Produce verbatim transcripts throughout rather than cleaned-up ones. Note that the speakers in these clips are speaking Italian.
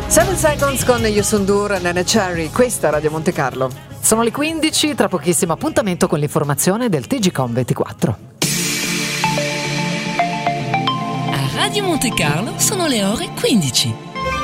Seven Seconds con Yusundur, Nene Cherry, questa è Radio Monte Carlo. Sono le quindici, tra pochissimo appuntamento con l'informazione del T G Com ventiquattro. A Radio Monte Carlo sono le ore quindici.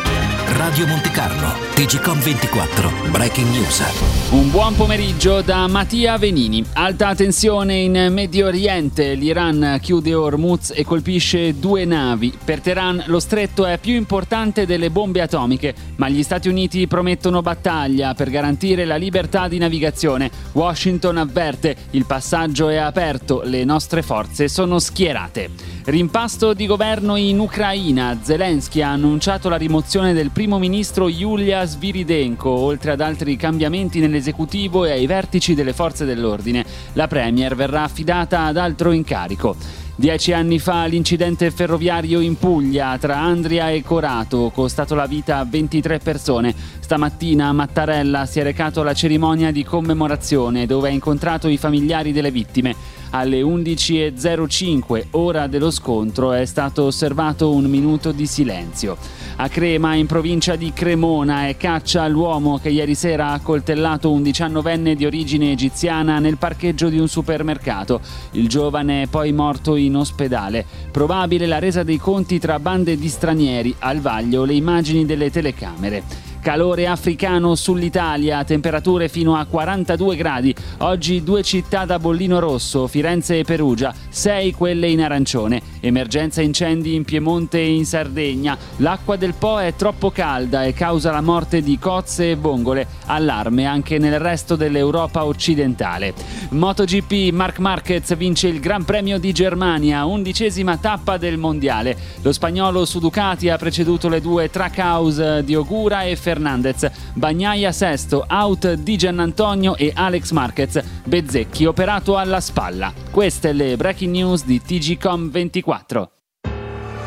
Radio Monte Carlo, T G Com ventiquattro, Breaking News. Un buon pomeriggio da Mattia Venini. Alta tensione in Medio Oriente, l'Iran chiude Hormuz e colpisce due navi. Per Teheran lo stretto è più importante delle bombe atomiche, ma gli Stati Uniti promettono battaglia per garantire la libertà di navigazione. Washington avverte, il passaggio è aperto, le nostre forze sono schierate. Rimpasto di governo in Ucraina. Zelensky ha annunciato la rimozione del primo ministro Yulia Sviridenko, oltre ad altri cambiamenti nell'esecutivo e ai vertici delle forze dell'ordine. La premier verrà affidata ad altro incarico. Dieci anni fa l'incidente ferroviario in Puglia tra Andria e Corato, costato la vita a ventitré persone. Stamattina a Mattarella si è recato alla cerimonia di commemorazione, dove ha incontrato i familiari delle vittime. Alle undici e zero cinque, ora dello scontro, è stato osservato un minuto di silenzio. A Crema, in provincia di Cremona, è caccia all'uomo che ieri sera ha accoltellato un diciannovenne di origine egiziana nel parcheggio di un supermercato. Il giovane è poi morto in ospedale. Probabile la resa dei conti tra bande di stranieri. Al vaglio le immagini delle telecamere. Calore africano sull'Italia, temperature fino a quarantadue gradi. Oggi due città da bollino rosso, Firenze e Perugia, sei quelle in arancione. Emergenza incendi in Piemonte e in Sardegna. L'acqua del Po è troppo calda e causa la morte di cozze e vongole. Allarme anche nel resto dell'Europa occidentale. MotoGP, Marc Marquez vince il Gran Premio di Germania, undicesima tappa del mondiale. Lo spagnolo su Ducati ha preceduto le due Trackhouse di Ogura e Ferrari. Fernandez, Bagnaia sesto, out di Giannantonio e Alex Marquez, Bezzecchi operato alla spalla. Queste le breaking news di T G Com ventiquattro.